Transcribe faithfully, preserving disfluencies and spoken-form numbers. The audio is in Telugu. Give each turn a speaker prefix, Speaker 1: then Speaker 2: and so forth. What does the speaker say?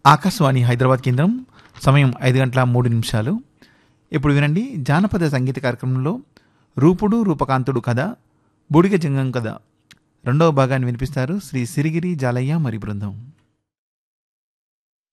Speaker 1: ఆకాశవాణి హైదరాబాద్ కేంద్రం. సమయం ఐదు గంటల మూడు నిమిషాలు. ఇప్పుడు వినండి జానపద సంగీత కార్యక్రమంలో రూపుడు రూపకాంతుడు కథ, బుడిగ జంగం కథ రెండవ భాగాన్ని వినిపిస్తారు శ్రీ సిరిగిరి జాలయ్య మరి బృందం.